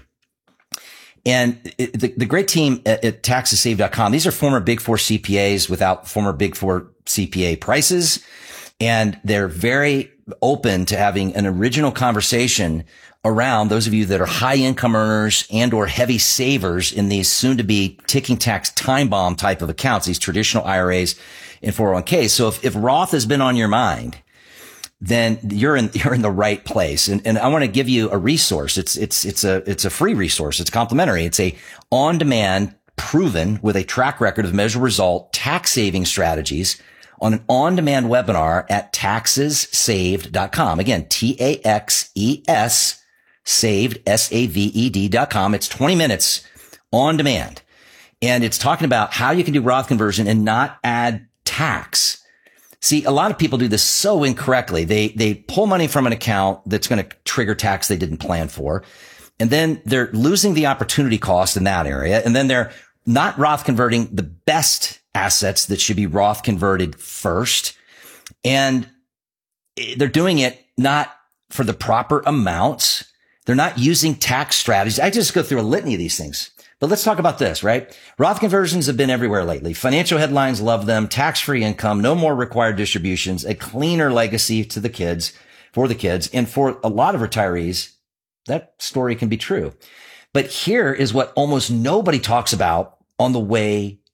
And it, the, the great team at, at taxes saved dot com, these are former Big Four C P As without former Big Four C P A prices. And they're very open to having an original conversation around those of you that are high income earners and or heavy savers in these soon to be ticking tax time bomb type of accounts, these traditional I R As and four oh one Ks. So if, if Roth has been on your mind, then you're in, you're in the right place. And, and I want to give you a resource. It's, it's, it's a, it's a free resource. It's complimentary. It's a on demand, proven with a track record of measurable result tax saving strategies on an on demand webinar at taxes saved dot com. Again, T A X E S saved, S A V E D dot com. It's twenty minutes on demand. And it's talking about how you can do Roth conversion and not add tax. See, a lot of people do this so incorrectly. They, they pull money from an account that's going to trigger tax they didn't plan for. And then they're losing the opportunity cost in that area. And then they're not Roth converting the best assets that should be Roth converted first. And they're doing it not for the proper amounts. They're not using tax strategies. I just go through a litany of these things. But let's talk about this, right? Roth conversions have been everywhere lately. Financial headlines love them. Tax-free income, no more required distributions, a cleaner legacy to the kids, for the kids. And for a lot of retirees, that story can be true. But here is what almost nobody talks about on the way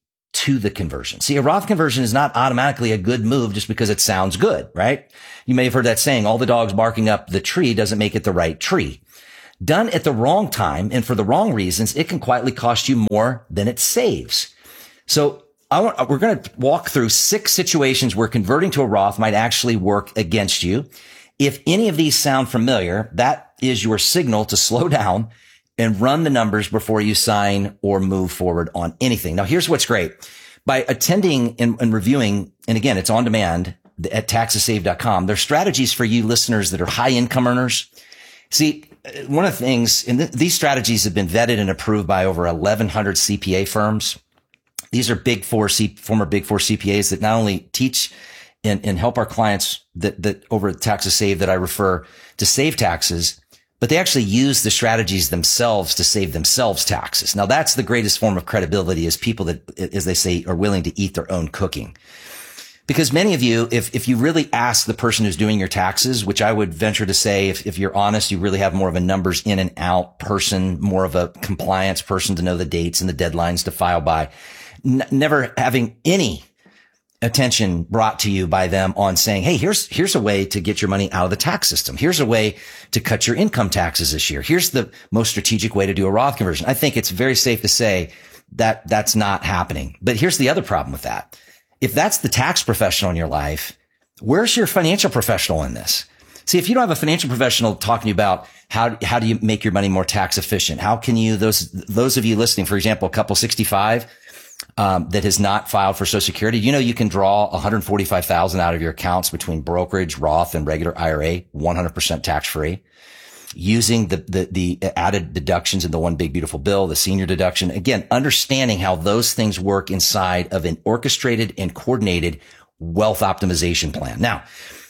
to the conversion. See, a Roth conversion is not automatically a good move just because it sounds good, right? You may have heard that saying, all the dogs barking up the tree doesn't make it the right tree. Done at the wrong time and for the wrong reasons, it can quietly cost you more than it saves. So I want, we're going to walk through six situations where converting to a Roth might actually work against you. If any of these sound familiar, that is your signal to slow down and run the numbers before you sign or move forward on anything. Now, here's what's great. By attending and, and reviewing, and again, it's on demand at taxes saved dot com, there's strategies for you listeners that are high income earners. See, one of the things, and th- these strategies have been vetted and approved by over eleven hundred C P A firms. These are big four, C, former big four C P As that not only teach and, and help our clients that, that over at Taxes Saved that I refer to save taxes, but they actually use the strategies themselves to save themselves taxes. Now, that's the greatest form of credibility, is people that, as they say, are willing to eat their own cooking. Because many of you, if, if you really ask the person who's doing your taxes, which I would venture to say, if, if you're honest, you really have more of a numbers in and out person, more of a compliance person to know the dates and the deadlines to file by, N- never having any attention brought to you by them on saying, hey, here's, here's a way to get your money out of the tax system. Here's a way to cut your income taxes this year. Here's the most strategic way to do a Roth conversion. I think it's very safe to say that that's not happening. But here's the other problem with that. If that's the tax professional in your life, where's your financial professional in this? See, if you don't have a financial professional talking to you about how, how do you make your money more tax efficient? How can you, those, those of you listening, for example, couple sixty-five, um, that has not filed for Social Security, you know, you can draw one hundred forty-five thousand dollars out of your accounts between brokerage, Roth, and regular I R A, one hundred percent tax free, using the, the, the added deductions in the one big beautiful bill, the senior deduction. Again, understanding how those things work inside of an orchestrated and coordinated wealth optimization plan. Now,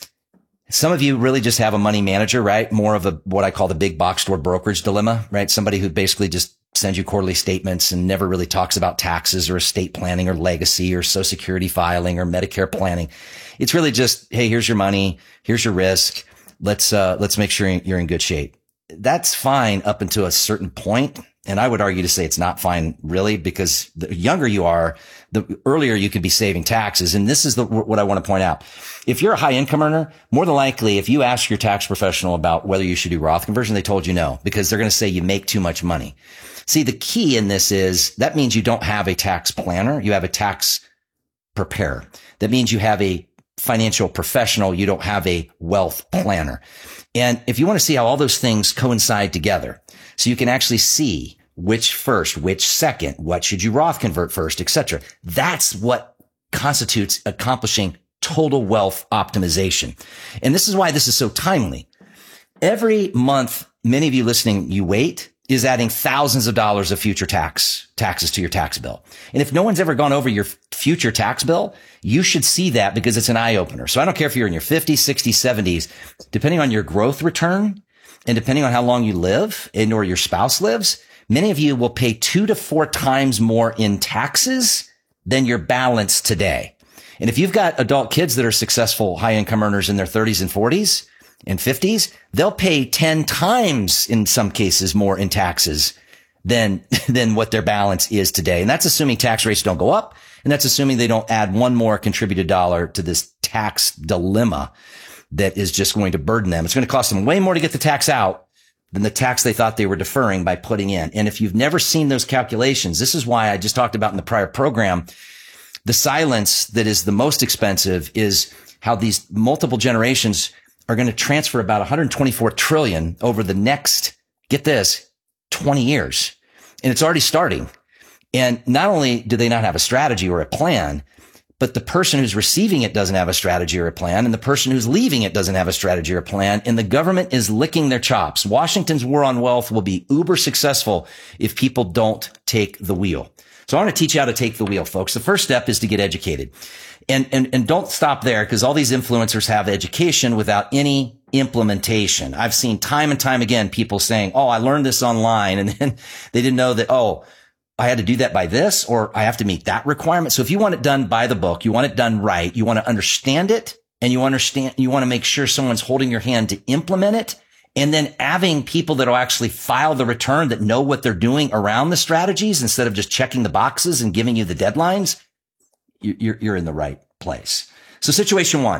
some of you really just have a money manager, right? More of a, what I call the big box store brokerage dilemma, right? Somebody who basically just sends you quarterly statements and never really talks about taxes or estate planning or legacy or Social Security filing or Medicare planning. It's really just, hey, here's your money. Here's your risk. Let's, uh, let's make sure you're in good shape. That's fine up until a certain point. And I would argue to say it's not fine really, because the younger you are, the earlier you could be saving taxes. And this is the, what I want to point out. If you're a high income earner, more than likely, if you ask your tax professional about whether you should do Roth conversion, they told you no, because they're going to say you make too much money. See, the key in this is that means you don't have a tax planner. You have a tax preparer. That means you have a financial professional. You don't have a wealth planner. And if you want to see how all those things coincide together, so you can actually see which first, which second, what should you Roth convert first, et cetera. That's what constitutes accomplishing total wealth optimization. And this is why this is so timely. Every month, many of you listening, you wait, is adding thousands of dollars of future tax taxes to your tax bill. And if no one's ever gone over your future tax bill, you should see that, because it's an eye opener. So I don't care if you're in your fifties, sixties, seventies, depending on your growth return and depending on how long you live and or your spouse lives, many of you will pay two to four times more in taxes than your balance today. And if you've got adult kids that are successful high income earners in their thirties and forties and fifties, they'll pay ten times in some cases more in taxes than, than what their balance is today. And that's assuming tax rates don't go up. And that's assuming they don't add one more contributed dollar to this tax dilemma that is just going to burden them. It's going to cost them way more to get the tax out than the tax they thought they were deferring by putting in. And if you've never seen those calculations, this is why I just talked about in the prior program, the silence that is the most expensive is how these multiple generations are going to transfer about one hundred twenty-four trillion dollars over the next, get this, twenty years. And it's already starting. And not only do they not have a strategy or a plan, but the person who's receiving it doesn't have a strategy or a plan, and the person who's leaving it doesn't have a strategy or a plan, and the government is licking their chops. Washington's war on wealth will be uber successful if people don't take the wheel. So I want to teach you how to take the wheel, folks. The first step is to get educated. And, and, and don't stop there, because all these influencers have education without any implementation. I've seen time and time again people saying, oh, I learned this online, and then they didn't know that, oh, I had to do that by this, or I have to meet that requirement. So if you want it done by the book, you want it done right, you want to understand it, and you understand, you want to make sure someone's holding your hand to implement it, and then having people that will actually file the return that know what they're doing around the strategies instead of just checking the boxes and giving you the deadlines. you're, you're in the right place. So situation one,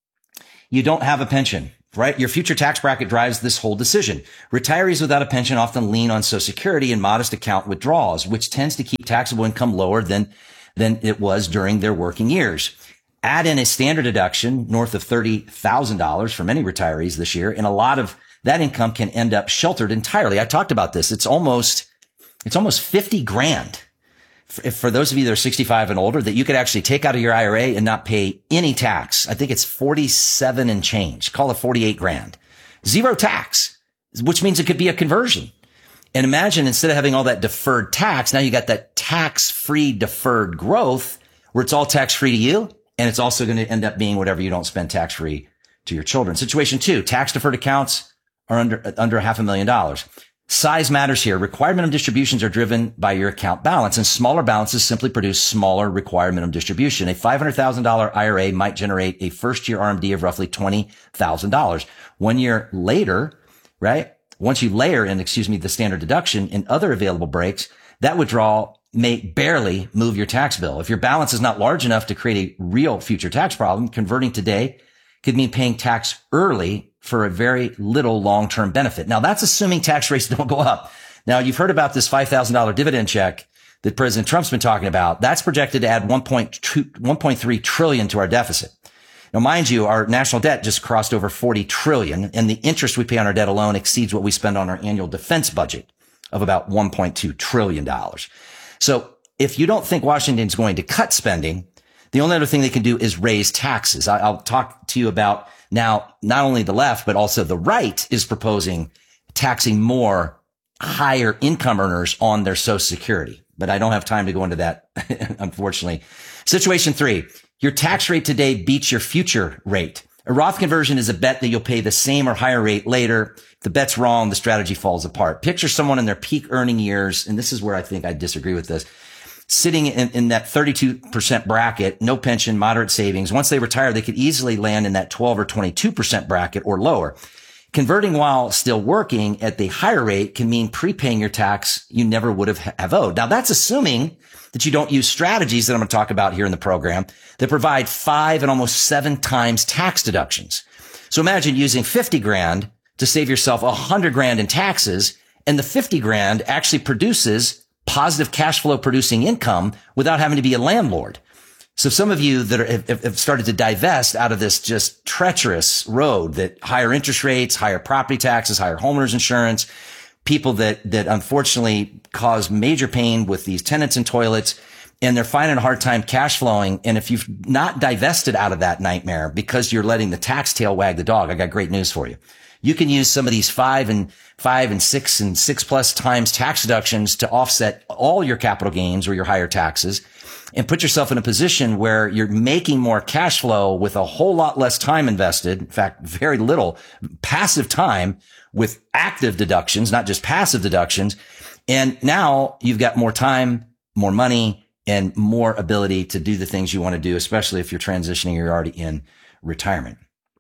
you don't have a pension, right? Your future tax bracket drives this whole decision. Retirees without a pension often lean on Social Security and modest account withdrawals, which tends to keep taxable income lower than, than it was during their working years. Add in a standard deduction north of thirty thousand dollars for many retirees this year, and a lot of that income can end up sheltered entirely. I talked about this. It's almost, it's almost fifty grand. For, for those of you that are sixty-five and older, that you could actually take out of your I R A and not pay any tax. I think it's forty-seven and change. Call it forty-eight grand. Zero tax, which means it could be a conversion. And imagine instead of having all that deferred tax, now you got that tax-free deferred growth where it's all tax-free to you. And it's also going to end up being whatever you don't spend tax-free to your children. Situation two, tax-deferred accounts are under, under half a million dollars. Size matters here. Required minimum distributions are driven by your account balance, and smaller balances simply produce smaller required minimum distribution. A five hundred thousand dollars I R A might generate a first-year R M D of roughly twenty thousand dollars. One year later, right, once you layer in, excuse me, the standard deduction and other available breaks, that withdrawal may barely move your tax bill. If your balance is not large enough to create a real future tax problem, converting today could mean paying tax early for a very little long-term benefit. Now, that's assuming tax rates don't go up. Now, you've heard about this five thousand dollars dividend check that President Trump's been talking about. That's projected to add one point two, one point three trillion to our deficit. Now, mind you, our national debt just crossed over forty trillion, and the interest we pay on our debt alone exceeds what we spend on our annual defense budget of about one point two trillion dollars. So if you don't think Washington's going to cut spending, the only other thing they can do is raise taxes. I'll talk to you about now, not only the left, but also the right is proposing taxing more higher income earners on their Social Security. But I don't have time to go into that, unfortunately. Situation three, your tax rate today beats your future rate. A Roth conversion is a bet that you'll pay the same or higher rate later. If the bet's wrong, the strategy falls apart. Picture someone in their peak earning years, and this is where I think I disagree with this, sitting in, in that thirty-two percent bracket, no pension, moderate savings. Once they retire, they could easily land in that twelve or twenty-two percent bracket or lower. Converting while still working at the higher rate can mean prepaying your tax you never would have, have owed. Now, that's assuming that you don't use strategies that I'm going to talk about here in the program that provide five and almost seven times tax deductions. So imagine using fifty grand to save yourself one hundred grand in taxes, and the fifty grand actually produces positive cash flow producing income without having to be a landlord. So some of you that are, have, have started to divest out of this just treacherous road that higher interest rates, higher property taxes, higher homeowners insurance, people that, that unfortunately cause major pain with these tenants and toilets, and they're finding a hard time cash flowing. And if you've not divested out of that nightmare because you're letting the tax tail wag the dog, I got great news for you. You can use some of these five and five and six and six plus times tax deductions to offset all your capital gains or your higher taxes and put yourself in a position where you're making more cash flow with a whole lot less time invested. In fact, very little passive time with active deductions, not just passive deductions. And now you've got more time, more money, and more ability to do the things you want to do, especially if you're transitioning or you're already in retirement.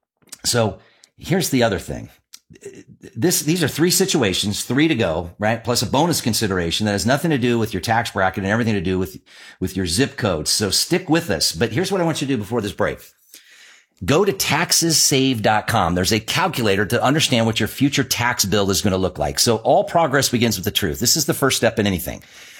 So here's the other thing. This, these are three situations, three to go, right? Plus a bonus consideration that has nothing to do with your tax bracket and everything to do with, with your zip code. So stick with us. But here's what I want you to do before this break. Go to taxes save dot com. There's a calculator to understand what your future tax bill is going to look like. So all progress begins with the truth. This is the first step in anything.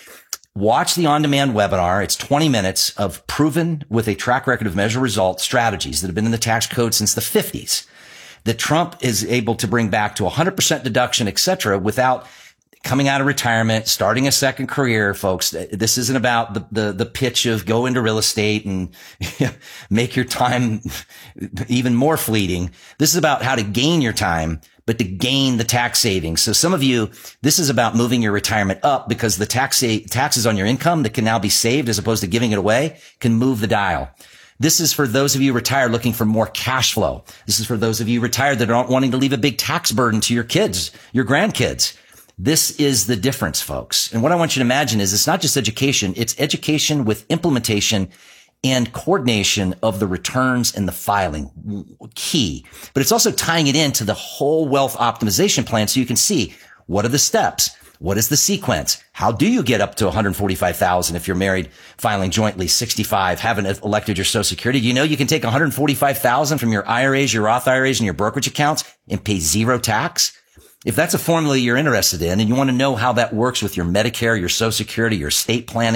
Watch the on-demand webinar. It's twenty minutes of proven with a track record of measure results strategies that have been in the tax code since the fifties. That Trump is able to bring back to one hundred percent deduction, et cetera, without coming out of retirement, starting a second career, folks. This isn't about the, the, the pitch of go into real estate and make your time even more fleeting. This is about how to gain your time, but to gain the tax savings. So some of you, this is about moving your retirement up because the tax taxes on your income that can now be saved as opposed to giving it away can move the dial. This is for those of you retired looking for more cash flow. This is for those of you retired that aren't wanting to leave a big tax burden to your kids, your grandkids. This is the difference, folks. And what I want you to imagine is it's not just education. It's education with implementation and coordination of the returns and the filing. Key. But it's also tying it into the whole wealth optimization plan so you can see what are the steps? What is the sequence? How do you get up to one hundred forty-five thousand dollars if you're married, filing jointly, sixty-five, haven't elected your Social Security? Do you know you can take one hundred forty-five thousand dollars from your I R As, your Roth I R As, and your brokerage accounts and pay zero tax? If that's a formula you're interested in and you want to know how that works with your Medicare, your Social Security, your estate planning,